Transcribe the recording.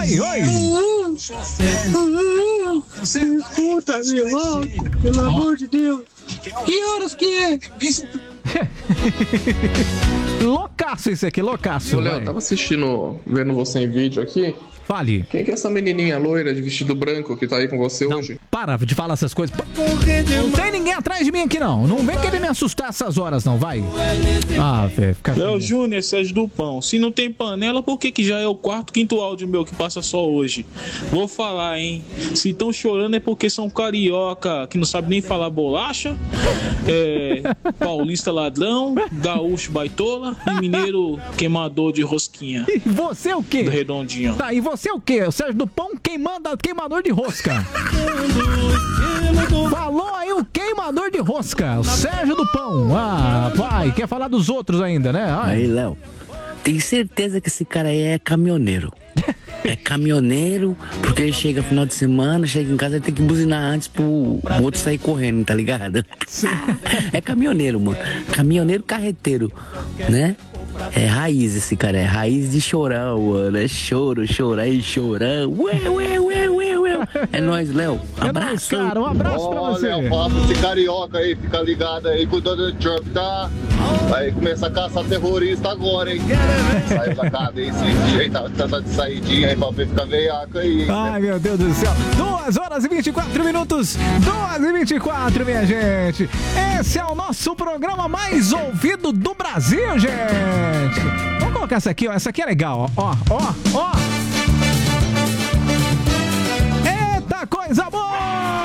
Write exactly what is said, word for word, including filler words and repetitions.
Oi, oi. Escuta, meu irmão, pelo amor de Deus. Que horas que é? Loucaço esse aqui, loucaço. Ô, Léo, tava assistindo, vendo você em vídeo aqui. Fale. Quem que é essa menininha loira de vestido branco que tá aí com você não, hoje? Para de falar essas coisas. Não tem ninguém atrás de mim aqui, não. Não vem querer me assustar essas horas, não, vai. Ah, velho, fica... Léo Júnior, Sérgio do Pão. Se não tem panela, por que que já é o quarto, quinto áudio meu que passa só hoje? Vou falar, hein? Se estão chorando é porque são carioca, que não sabe nem falar bolacha, é, paulista ladrão, gaúcho baitola e mineiro queimador de rosquinha. E você o quê? Do redondinho. Tá, e você o quê? O Sérgio do Pão queimando, queimador de rosca. Falou aí o queimador de rosca, o Sérgio do Pão. Ah, vai, quer falar dos outros ainda, né? Ai. Aí, Léo, tem certeza que esse cara aí é caminhoneiro. É caminhoneiro, porque ele chega no final de semana, chega em casa e tem que buzinar antes pro o outro sair correndo, tá ligado? É caminhoneiro, mano. Caminhoneiro carreteiro, né? É raiz esse cara, é raiz de chorão, mano. É choro, chorar e chorão. Ué, ué, ué, ué, ué. É nóis, Léo. Abraço. É nóis, cara. Um abraço pra você. Olha, faça esse carioca aí, fica ligado aí que o Donald Trump tá. Vai começar a caçar terrorista agora, hein? Saiu da cadeia esses dias, tá tentando de saidinha aí pra ver ficar veiaco aí. Ai, meu Deus do céu. duas horas e vinte e quatro minutos. duas e vinte e quatro, minha gente. Esse é o nosso programa mais ouvido do Brasil, gente. Vamos colocar essa aqui, ó. Essa aqui é legal, ó. Ó, ó, ó. Eita, coisa boa!